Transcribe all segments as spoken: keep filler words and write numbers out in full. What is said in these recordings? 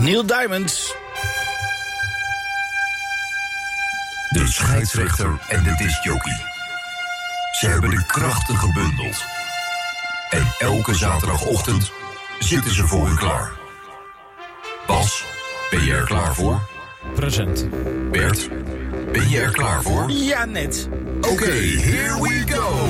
Neil Diamond. De scheidsrechter en de discjockey. Ze hebben de krachten gebundeld. En elke zaterdagochtend zitten ze voor u klaar. Bas, ben je er klaar voor? Present. Bert, ben je er klaar voor? Ja, net. Oké, okay, here we go.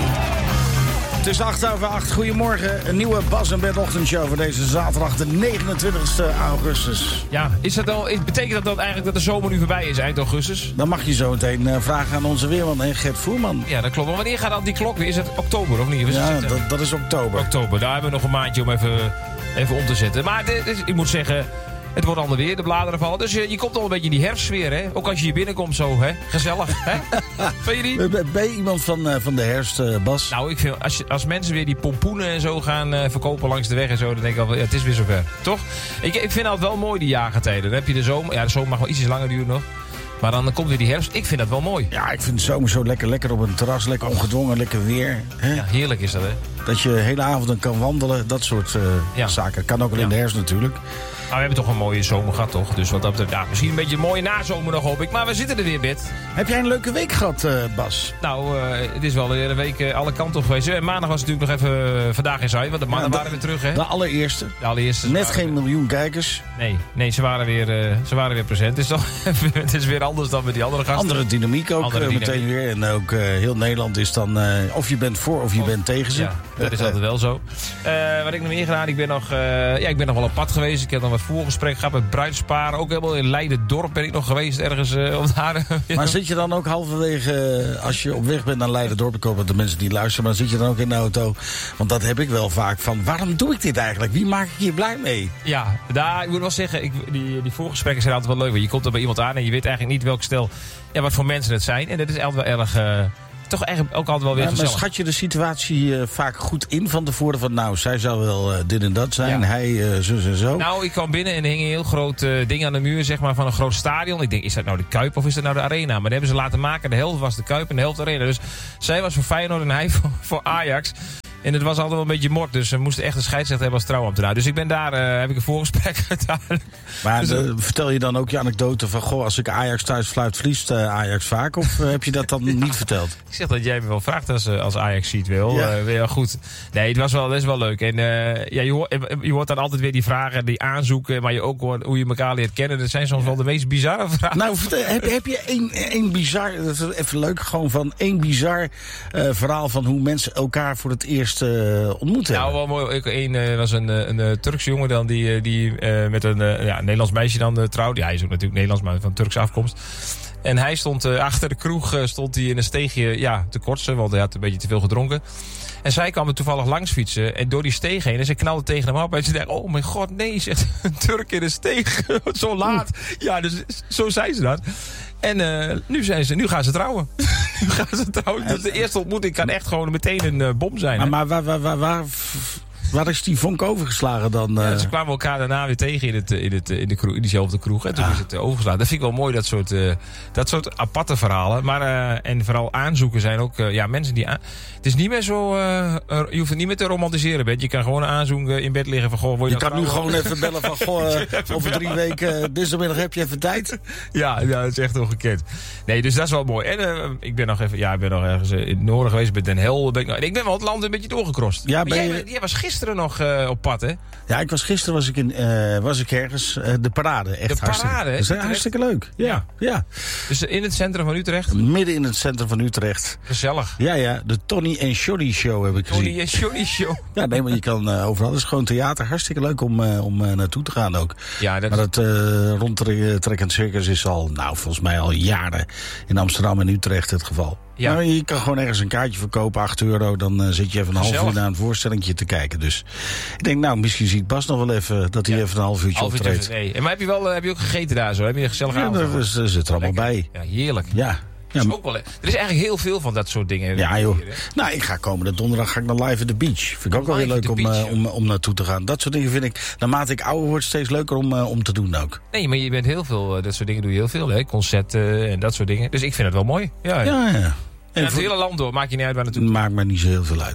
Het is acht over acht. Goedemorgen. Een nieuwe Bas en Bert ochtendshow voor deze zaterdag de negenentwintigste augustus. Ja, is dat al, betekent dat dan eigenlijk dat de zomer nu voorbij is, eind augustus? Dan mag je zo meteen uh, vragen aan onze weerman en Gert Voerman. Ja, dat klopt. Maar wanneer gaat dan die klok weer? Is het oktober of niet? Of ja, het dat, dat is oktober. Oktober, daar hebben we nog een maandje om even, even om te zetten. Maar dit, dit, ik moet zeggen, het wordt ander weer, de bladeren vallen. Dus je, je komt al een beetje in die herfstsfeer, hè? Ook als je hier binnenkomt zo, hè? Gezellig, hè? Vind je niet? Ben, ben je iemand van, uh, van de herfst, uh, Bas? Nou, ik vind, als, je, als mensen weer die pompoenen en zo gaan uh, verkopen langs de weg en zo, dan denk ik al, ja, het is weer zover. Toch? Ik, ik vind dat wel mooi, die jaargetijden. Dan heb je de zomer, ja, de zomer mag wel ietsjes langer duren nog. Maar dan komt weer die herfst. Ik vind dat wel mooi. Ja, ik vind de zomer zo lekker. Lekker op een terras, lekker ongedwongen, lekker weer. Hè? Ja, heerlijk is dat, hè? Dat je de hele avond dan kan wandelen, dat soort uh, ja. zaken. Kan ook wel ja. in de herfst natuurlijk. Nou, we hebben toch een mooie zomer gehad, toch? Dus wat dat betreft, ja, misschien een beetje een mooie nazomer nog, hoop ik. Maar we zitten er weer, Bert. Heb jij een leuke week gehad, uh, Bas? Nou, uh, het is wel weer een week uh, alle kanten op geweest. En maandag was natuurlijk nog even uh, vandaag in Zuid, want de mannen ja, de, waren weer terug, hè? De allereerste. De allereerste. Net geen weer. miljoen kijkers. Nee, nee ze, waren weer, uh, ze waren weer present. Het is, toch, het is weer anders dan met die andere gasten. Andere dynamiek ook andere uh, dynamiek. meteen weer. En ook uh, heel Nederland is dan, uh, of je bent voor of je of, bent tegen ze. Ja, dat is altijd wel zo. Uh, wat ik nog meer gedaan, ik ben nog, uh, ja, ik ben nog wel op pad geweest. Ik heb nog wat voorgesprek gehad met bruidsparen. Ook helemaal in Leiden-dorp ben ik nog geweest ergens uh, op daar. Maar zit je dan ook halverwege, uh, als je op weg bent naar Leiden-dorp, ik hoop dat de mensen niet luisteren, maar zit je dan ook in de auto? Want dat heb ik wel vaak van, waarom doe ik dit eigenlijk? Wie maak ik hier blij mee? Ja, daar, ik moet wel zeggen, ik, die, die voorgesprekken zijn altijd wel leuk. Want je komt er bij iemand aan en je weet eigenlijk niet welk stel, ja, wat voor mensen het zijn. En dat is altijd wel erg... Uh, toch eigenlijk ook altijd wel weer ja, gezellig. Maar schat je de situatie uh, vaak goed in van tevoren? Van nou, zij zou wel uh, dit en dat zijn, ja. hij uh, zus en zo. Nou, ik kwam binnen en er hing een heel groot uh, ding aan de muur, zeg maar, van een groot stadion. Ik denk, is dat nou de Kuip of is dat nou de Arena? Maar dat hebben ze laten maken. De helft was de Kuip en de helft de Arena. Dus zij was voor Feyenoord en hij voor, voor Ajax. En het was altijd wel een beetje mort, dus we moesten echt een scheidsrechter hebben als trouwambtenaar. Dus ik ben daar, uh, heb ik een voorgesprek gedaan. Maar dus, de, vertel je dan ook je anekdote van, goh, als ik Ajax thuis fluit, verliest uh, Ajax vaak? Of uh, heb je dat dan niet verteld? Ik zeg dat jij me wel vraagt als, als Ajax ziet, wil. Ja. Uh, wel goed. Nee, het was wel, dat is wel leuk. En uh, ja, je, hoort, je hoort dan altijd weer die vragen, die aanzoeken, maar je ook hoort hoe je elkaar leert kennen. Dat zijn soms ja. wel de meest bizarre vragen. Nou, vertel, heb, heb je één, één bizar, dat is even leuk, gewoon van één bizar uh, verhaal van hoe mensen elkaar voor het eerst uh, ontmoeten? Nou, wel mooi. Eén uh, was een, een, een Turks jongen dan die, die uh, met een, uh, ja, een Nederlands meisje dan uh, trouwde. Ja, hij is ook natuurlijk Nederlands, maar van Turkse afkomst. En hij stond uh, achter de kroeg, uh, stond hij in een steegje ja, te kortsen, want hij had een beetje te veel gedronken. En zij kwam er toevallig langs fietsen en door die steeg heen. En ze knalde tegen hem op en ze dacht, oh mijn god, nee, zegt een Turk in de steeg. Zo laat. Ja, dus zo zei ze dat. En uh, nu, zijn ze, nu gaan ze trouwen. nu gaan ze trouwen. Dus de eerste ontmoeting kan echt gewoon meteen een uh, bom zijn. Maar, maar waar, waar, waar, waar, waar is die vonk overgeslagen dan? Uh... Ja, ze kwamen elkaar daarna weer tegen in, het, in, het, in, de kroeg, in diezelfde kroeg. En toen ah. is het uh, overgeslagen. Dat vind ik wel mooi, dat soort, uh, dat soort aparte verhalen. Maar, uh, en vooral aanzoeken zijn ook uh, ja, mensen die... Aan... Het is niet meer zo... Uh, uh, je hoeft het niet meer te romantiseren, Bert. Je kan gewoon aanzoeken, in bed liggen van... Goh, je je kan nu gewoon even bellen van... Goh, uh, over drie weken, uh, dinsdagmiddag heb je even tijd. Ja, ja, dat is echt ongekend. Nee, dus dat is wel mooi. En uh, ik ben nog even... Ja, ik ben nog ergens uh, in het noorden geweest. Bij Den Helder. Ben ik, nog, ik ben wel het land een beetje doorgekrost. Ja, ben je... jij, jij was gisteren nog uh, op pad, hè? Ja, ik was gisteren was ik, in, uh, was ik ergens. Uh, de parade. Echt de parade, hartstikke, dat is hartstikke leuk. Ja, ja. ja. Dus in het centrum van Utrecht? Midden in het centrum van Utrecht. Gezellig. Ja, ja. De Tony en Johnny Show heb ik gezien. Tony en Johnny Show. Ja, nee, maar je kan uh, overal. Het is gewoon theater. Hartstikke leuk om, uh, om uh, naartoe te gaan ook. Ja, dat maar dat uh, rondtrekkend circus is al, nou, volgens mij al jaren in Amsterdam en Utrecht het geval. Ja. Nou, je kan gewoon ergens een kaartje verkopen, acht euro. Dan uh, zit je even een half uur naar een voorstellingje te kijken. Dus ik denk, nou, misschien ziet Bas nog wel even dat hij ja. even een half uurtje half optreedt. Nee. Maar heb je, wel, uh, heb je ook gegeten daar zo? Heb je een gezellige ja, avond? Ja, dat, dat zit er allemaal bij. Ja, heerlijk. Ja. Ja, is ook wel, er is eigenlijk heel veel van dat soort dingen. Ja, joh. Hier, nou, ik ga komende donderdag ga ik naar Live at the Beach. Vind ik ook wel heel leuk om, uh, om, om naartoe te gaan. Dat soort dingen vind ik, naarmate ik ouder word, steeds leuker om, uh, om te doen ook. Nee, maar je bent heel veel, uh, dat soort dingen doe je heel veel, hè? Concerten en dat soort dingen. Dus ik vind het wel mooi. Ja, ja. ja. En, en het voor... hele land door, maakt je niet uit waar naartoe. Maakt me niet zo heel veel uit.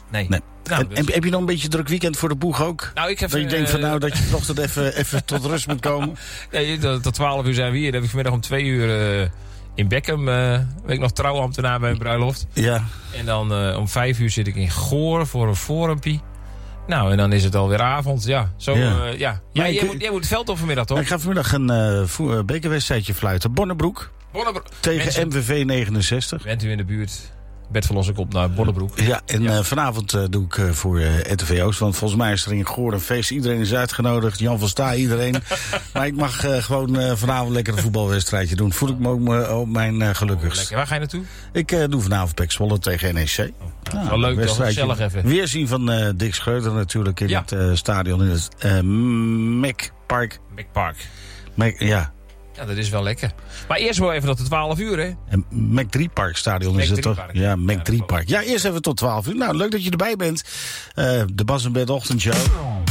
Nee. nee. Nou, en, dus... Heb je nog een beetje druk weekend voor de boeg ook? Nou, ik heb, dat je uh, denkt van nou dat je vanochtend even, even tot rust moet komen? Ja, tot twaalf uur zijn we hier. Dan heb ik vanmiddag om twee uur uh, in Beckham. Uh, weet ik nog trouwambtenaar bij een bruiloft. Ja. En dan uh, om vijf uur zit ik in Goor voor een forumpie. Nou, en dan is het alweer avond. Ja, zo, ja. Uh, ja. ja jij, ik, moet, jij moet het veld op vanmiddag, toch? Ik ga vanmiddag een uh, vo- bekerwedstrijdje fluiten. Bonnebroek. Bonnebroek. Tegen Mensen, M V V negenenzestig. Bent u in de buurt? Bed verlos ik op naar Bonnebroek. Ja, en ja. Uh, vanavond uh, doe ik uh, voor uh, R T V Oost. Want volgens mij is er in Goor een feest. Iedereen is uitgenodigd. Jan van Sta, iedereen. Maar ik mag uh, gewoon uh, vanavond lekker een voetbalwedstrijdje doen. Voel ik me ook uh, op mijn uh, gelukkigst. Oh, waar ga je naartoe? Ik uh, doe vanavond Pek Zwolle tegen N E C. Oh, nou, wel leuk, toch? Gezellig even. Weerzien van uh, Dick Scheuter natuurlijk in ja. het uh, stadion. In het uh, Mac Park. Mac Park. Mac, ja. Ja, dat is wel lekker. Maar eerst wel even tot de twaalf uur, hè? En Mac drie Park stadion Mac is het toch? Park. Ja, Mac drie Park. Ja, eerst even tot twaalf uur. Nou, leuk dat je erbij bent. Uh, de Bas en Bert ochtendshow.